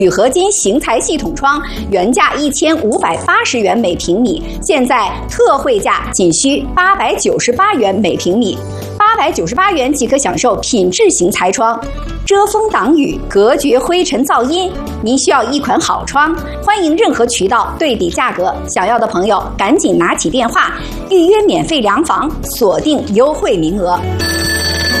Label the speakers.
Speaker 1: 铝合金型材系统窗原价1580元每平米，现在特惠价仅需898元每平米，898元即可享受品质型材窗，遮风挡雨，隔绝灰尘噪音。您需要一款好窗，欢迎任何渠道对比价格，想要的朋友赶紧拿起电话预约免费量房，锁定优惠名额。